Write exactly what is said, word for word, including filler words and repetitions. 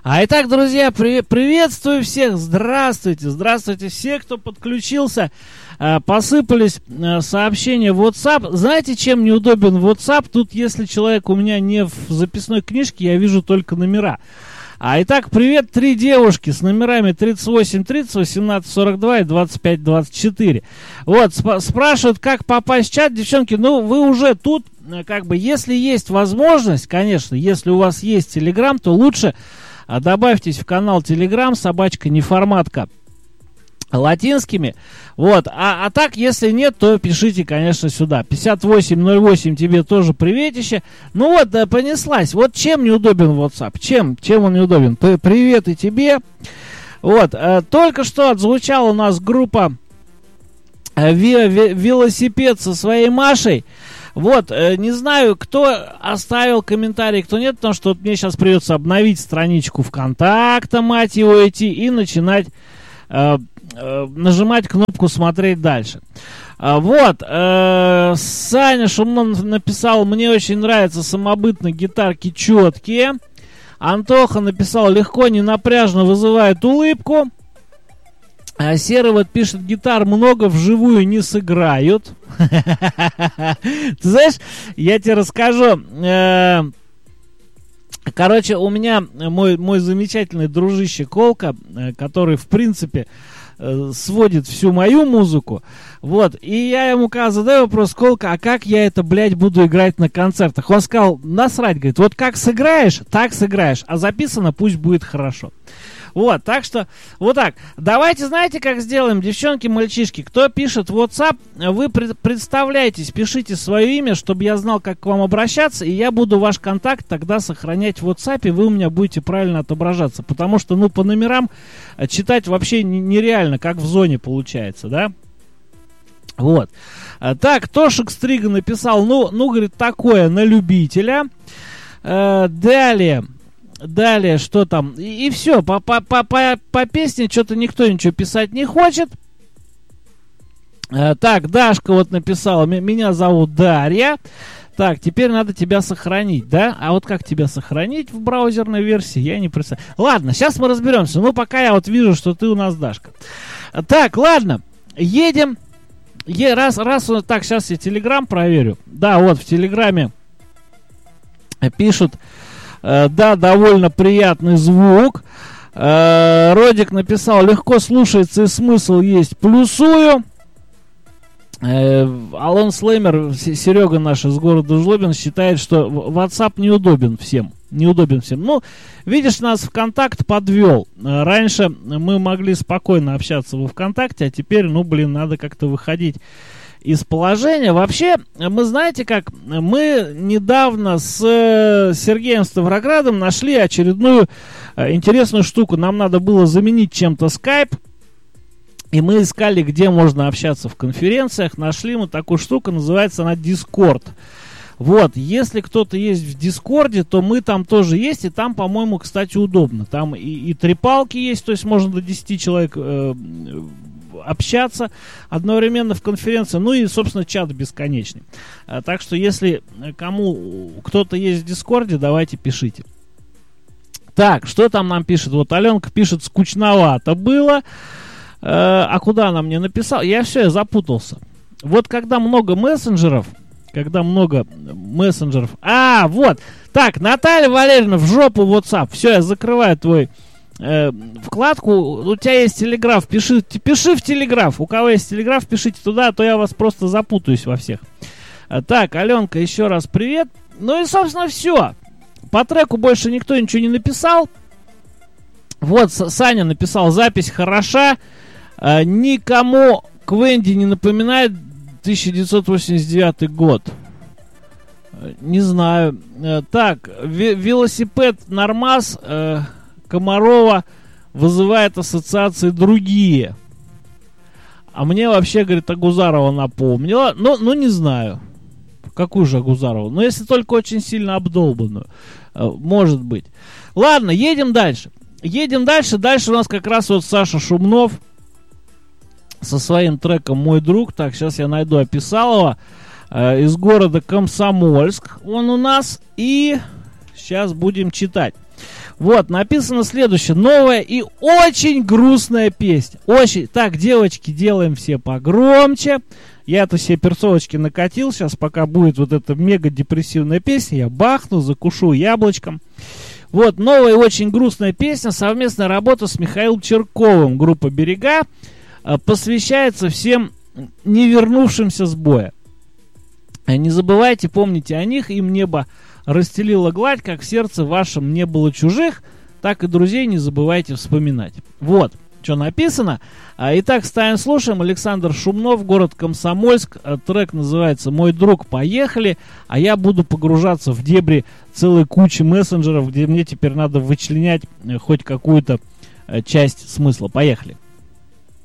А итак, друзья, при, приветствую всех, здравствуйте, здравствуйте все, кто подключился, э, посыпались э, сообщения в WhatsApp. Знаете, чем неудобен WhatsApp? Тут, если человек у меня не в записной книжке, я вижу только номера. А итак, привет, три девушки с номерами тридцать восемь тридцать, восемнадцать сорок два и двадцать пять двадцать четыре. Вот, сп- спрашивают, как попасть в чат, девчонки, ну, вы уже тут, как бы, если есть возможность, конечно, если у вас есть Telegram, то лучше а, добавьтесь в канал Telegram, собачка неформатка, латинскими, вот, а, а так, если нет, то пишите, конечно, сюда, пятьдесят восемь ноль восемь, тебе тоже приветище. Ну вот, да, понеслась, вот чем неудобен WhatsApp, чем, чем он неудобен, привет и тебе. Вот, э, только что отзвучала у нас группа э, ви, ви, велосипед со своей Машей. Вот, э, не знаю, кто оставил комментарий, кто нет, потому что вот мне сейчас придется обновить страничку ВКонтакте, мать его, идти и начинать э, э, нажимать кнопку «Смотреть дальше». А, вот, э, Саня Шумон написал, мне очень нравятся самобытные гитарки четкие. Антоха написал, легко, ненапряжно, вызывает улыбку. А Серый вот пишет, гитар много, вживую не сыграют. Ты знаешь, я тебе расскажу. Короче, у меня мой, мой замечательный дружище Колка, который, в принципе, сводит всю мою музыку. Вот, и я ему когда задаю вопрос, Колка, а как я это, блядь, буду играть на концертах? Он сказал, насрать, говорит, вот как сыграешь, так сыграешь, а записано пусть будет хорошо. Вот, так что, вот так. Давайте, знаете, как сделаем, девчонки, мальчишки, кто пишет в WhatsApp, вы пред, представляйтесь, пишите свое имя, чтобы я знал, как к вам обращаться, и я буду ваш контакт тогда сохранять в WhatsApp, и вы у меня будете правильно отображаться, потому что, ну, по номерам читать вообще нереально, как в зоне получается, да? Вот. Так, Тошик Стрига написал, ну, ну, говорит, такое, на любителя. Далее. Далее, что там? И, и все, по, по, по, по, по песне что-то никто ничего писать не хочет. А, так, Дашка вот написала, меня зовут Дарья. Так, теперь надо тебя сохранить, да? А вот как тебя сохранить в браузерной версии, я не представляю. Ладно, сейчас мы разберемся. Ну, пока я вот вижу, что ты у нас Дашка. Так, ладно, едем. Е, раз, раз, так, сейчас я Телеграм проверю. Да, вот в Телеграме пишут... Да, довольно приятный звук. Родик написал, легко слушается и смысл есть, плюсую. Алон Слеймер, Серега наш из города Жлобин, считает, что WhatsApp неудобен всем. Неудобен всем. Ну, видишь, нас ВКонтакт подвел. Раньше мы могли спокойно общаться во ВКонтакте, а теперь, ну, блин, надо как-то выходить из положения. Вообще, мы знаете как, мы недавно с Сергеем Ставроградом нашли очередную интересную штуку. Нам надо было заменить чем-то Skype, и мы искали, где можно общаться в конференциях. Нашли мы такую штуку, называется она Discord. Вот, если кто-то есть в Дискорде, то мы там тоже есть, и там, по-моему, кстати, удобно. Там и, и трепалки есть, то есть можно до десяти человек э, общаться одновременно в конференции, ну и, собственно, чат бесконечный. А, так что, если кому кто-то есть в Дискорде, давайте пишите. Так, что там нам пишет? Вот Аленка пишет, скучновато было. Э, а куда она мне написала? Я все, я запутался. Вот когда много мессенджеров, когда много мессенджеров... А, вот! Так, Наталья Валерьевна, в жопу WhatsApp. Все, я закрываю твой э, вкладку. У тебя есть телеграф, пиши, пиши в телеграф. У кого есть телеграф, пишите туда, а то я вас просто запутаюсь во всех. А, так, Аленка, еще раз привет. Ну и, собственно, все. По треку больше никто ничего не написал. Вот, Саня написал, запись хороша. А, никому Квенди не напоминает тысяча девятьсот восемьдесят девятый год. Не знаю. Так, велосипед Нормаз э, Комарова вызывает ассоциации другие. А мне вообще, говорит, Агузарова напомнила. Ну, ну не знаю. Какую же Агузарову? Ну, если только очень сильно обдолбанную. Э, может быть. Ладно, едем дальше. Едем дальше. Дальше у нас как раз вот Саша Шумнов со своим треком «Мой друг». Так, сейчас я найду Описалова. Э, из города Комсомольск он у нас. И сейчас будем читать. Вот, написано следующее. Новая и очень грустная песня. Очень. Так, девочки, делаем все погромче. Я-то себе перцовочки накатил. Сейчас, пока будет вот эта мега депрессивная песня, я бахну, закушу яблочком. Вот, новая и очень грустная песня. Совместная работа с Михаилом Чирковым. Группа «Берега» посвящается всем не вернувшимся с боя. Не забывайте, помните о них. Им небо расстелило гладь, как в сердце вашем не было чужих, так и друзей не забывайте вспоминать. Вот, что написано. Итак, ставим, слушаем. Александр Шумнов, город Комсомольск. Трек называется «Мой друг, поехали». А я буду погружаться в дебри целой кучи мессенджеров, где мне теперь надо вычленять хоть какую-то часть смысла. Поехали.